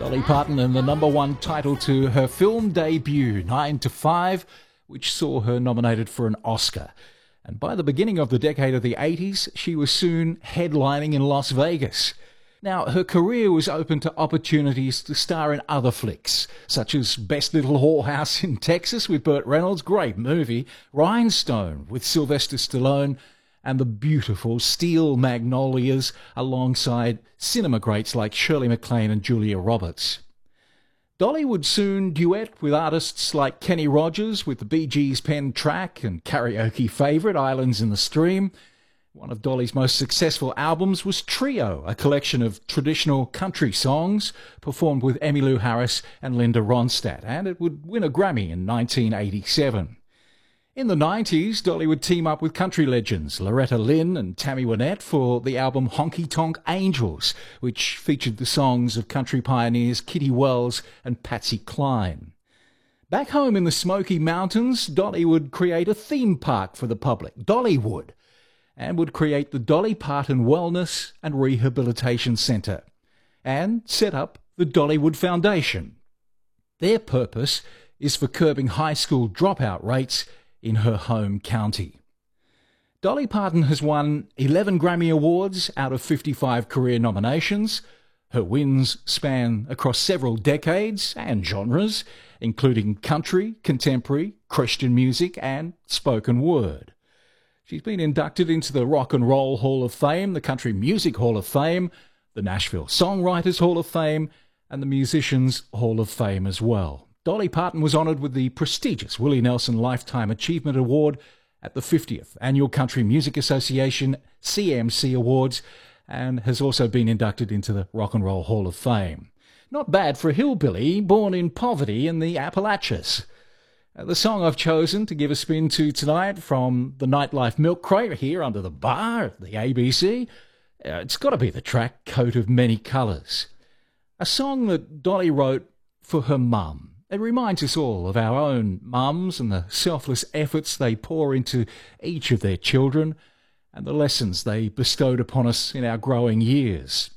Dolly Parton and the #1 title to her film debut, 9 to 5, which saw her nominated for an Oscar. And by the beginning of the decade of the 80s, she was soon headlining in Las Vegas. Now, her career was open to opportunities to star in other flicks, such as Best Little Whorehouse in Texas with Burt Reynolds, great movie, Rhinestone with Sylvester Stallone, and the beautiful Steel Magnolias alongside cinema greats like Shirley MacLaine and Julia Roberts. Dolly would soon duet with artists like Kenny Rogers with the Bee Gees' penned track and karaoke favourite Islands in the Stream. One of Dolly's most successful albums was Trio, a collection of traditional country songs performed with Emmylou Harris and Linda Ronstadt, and it would win a Grammy in 1987. In the 90s, Dolly would team up with country legends Loretta Lynn and Tammy Wynette for the album Honky Tonk Angels, which featured the songs of country pioneers Kitty Wells and Patsy Cline. Back home in the Smoky Mountains, Dolly would create a theme park for the public, Dollywood, and would create the Dolly Parton Wellness and Rehabilitation Centre, and set up the Dollywood Foundation. Their purpose is for curbing high school dropout rates in her home county. Dolly Parton has won 11 Grammy Awards out of 55 career nominations. Her wins span across several decades and genres, including country, contemporary, Christian music, and spoken word. She's been inducted into the Rock and Roll Hall of Fame, the Country Music Hall of Fame, the Nashville Songwriters Hall of Fame, and the Musicians Hall of Fame as well. Dolly Parton was honoured with the prestigious Willie Nelson Lifetime Achievement Award at the 50th Annual Country Music Association CMC Awards, and has also been inducted into the Rock and Roll Hall of Fame. Not bad for a hillbilly born in poverty in the Appalachians. The song I've chosen to give a spin to tonight from the Nightlife Milk Crate here under the bar at the ABC, it's got to be the track Coat of Many Colours. A song that Dolly wrote for her mum. It reminds us all of our own mums and the selfless efforts they pour into each of their children and the lessons they bestowed upon us in our growing years.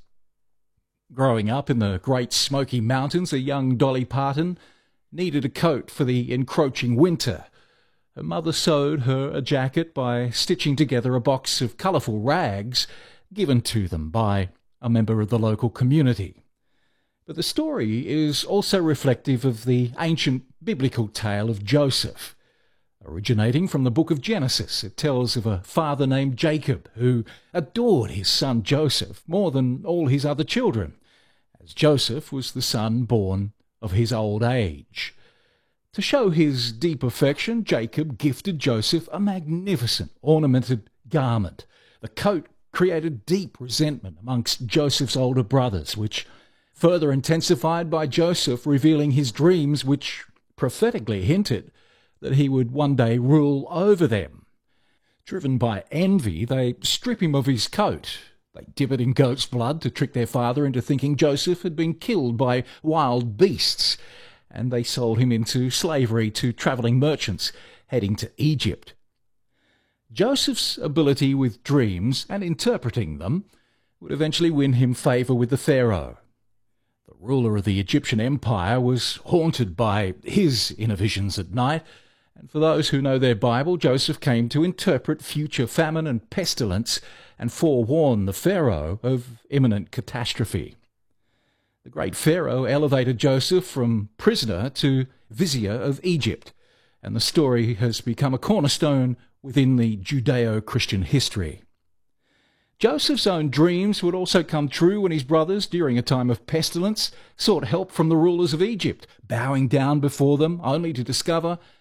Growing up in the Great Smoky Mountains, a young Dolly Parton needed a coat for the encroaching winter. Her mother sewed her a jacket by stitching together a box of colourful rags given to them by a member of the local community. But the story is also reflective of the ancient biblical tale of Joseph. Originating from the book of Genesis, it tells of a father named Jacob who adored his son Joseph more than all his other children, as Joseph was the son born of his old age. To show his deep affection, Jacob gifted Joseph a magnificent ornamented garment. The coat created deep resentment amongst Joseph's older brothers, which further intensified by Joseph revealing his dreams, which prophetically hinted that he would one day rule over them. Driven by envy, they strip him of his coat. They dip it in goat's blood to trick their father into thinking Joseph had been killed by wild beasts, and they sold him into slavery to travelling merchants heading to Egypt. Joseph's ability with dreams and interpreting them would eventually win him favour with the Pharaoh. The ruler of the Egyptian Empire was haunted by his inner visions at night, and for those who know their Bible, Joseph came to interpret future famine and pestilence and forewarn the Pharaoh of imminent catastrophe. The great Pharaoh elevated Joseph from prisoner to vizier of Egypt, and the story has become a cornerstone within the Judeo-Christian history. Joseph's own dreams would also come true when his brothers, during a time of pestilence, sought help from the rulers of Egypt, bowing down before them only to discover